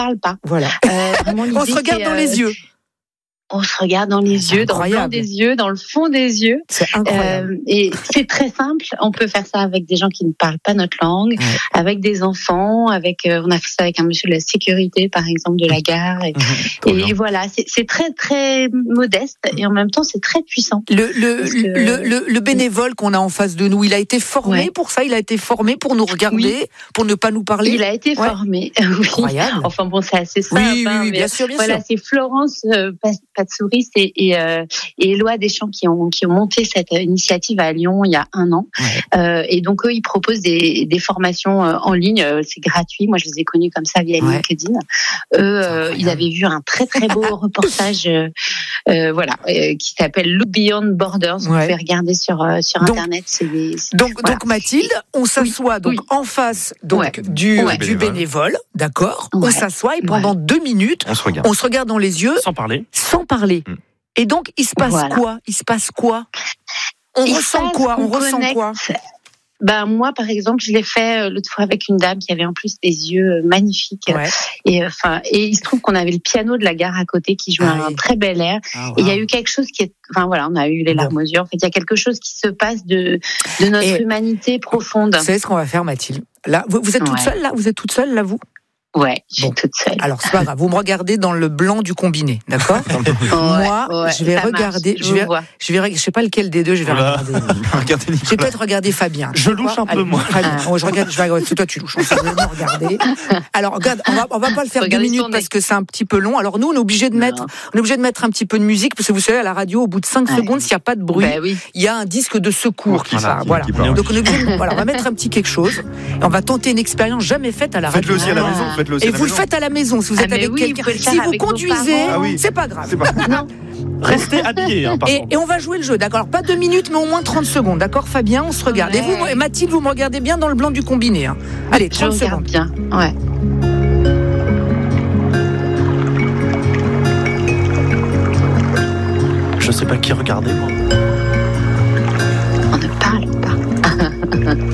parle pas. Voilà. Vraiment, On se regarde dans les yeux. On se regarde dans les yeux, dans le blanc des yeux, dans le fond des yeux. C'est incroyable. Et c'est très simple. On peut faire ça avec des gens qui ne parlent pas notre langue, avec des enfants, on a fait ça avec un monsieur de la sécurité, par exemple, de la gare. Et voilà, c'est très, très modeste et en même temps, c'est très puissant. Le bénévole qu'on a en face de nous, il a été formé pour ça, il a été formé pour nous regarder, pour ne pas nous parler. Il a été formé, oui. Incroyable. Enfin bon, c'est assez simple. Oui, bien sûr. Voilà, c'est Florence Patsouri et Éloi Deschamps qui ont monté cette initiative à Lyon il y a 1 an. Et donc eux, ils proposent des formations en ligne. C'est gratuit. Moi, je les ai connus comme ça via LinkedIn. Eux, ils avaient vu un très très beau reportage, qui s'appelle Look Beyond Borders. Vous pouvez regarder sur internet. Donc Mathilde, on s'assoit en face du bénévole, d'accord. On s'assoit et pendant 2 minutes, on se regarde dans les yeux, sans parler. Et donc, il se passe quoi? On ressent quoi? Moi, par exemple, je l'ai fait l'autre fois avec une dame qui avait en plus des yeux magnifiques. Et il se trouve qu'on avait le piano de la gare à côté qui jouait un très bel air. Et il y a eu quelque chose on a eu les larmes aux yeux. En fait, il y a quelque chose qui se passe de notre humanité profonde. Vous savez ce qu'on va faire, Mathilde? Là, vous êtes toute seule, là? Vous êtes toute seule, là, vous? Ouais, je suis toute seule. Alors, c'est pas grave. Vous me regardez dans le blanc du combiné, d'accord? Moi, je vais regarder. Je sais pas lequel des deux je vais regarder. Je vais peut-être regarder Fabien. Je louche un peu, moi. Fabien. Je vais regarder. C'est toi, tu louches. Je vais me regarder. Alors, regarde, on va pas le faire 2 minutes parce que c'est un petit peu long. Alors, nous, on est obligé de mettre un petit peu de musique parce que vous savez, à la radio, au bout de 5 secondes, s'il n'y a pas de bruit, il y a un disque de secours qui part. Voilà. Donc, on est obligé on va mettre un petit quelque chose. Et on va tenter une expérience jamais faite à la radio. Faites-le aussi à la maison. Et vous le faites à la maison si vous êtes avec quelqu'un. Si vous conduisez, c'est pas grave. Non. Restez habillés. Et on va jouer le jeu, d'accord? Pas 2 minutes, mais au moins 30 secondes, d'accord, Fabien? On se regarde. Et vous, Mathilde, vous me regardez bien dans le blanc du combiné. Allez, 30 secondes. Bien. Ouais. Je sais pas qui regarder, moi. On ne parle pas.